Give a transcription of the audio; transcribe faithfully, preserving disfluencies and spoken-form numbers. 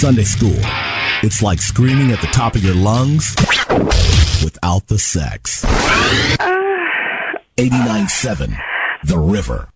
Sunday school. It's like screaming at the top of your lungs without the sex. eighty-nine point seven The River.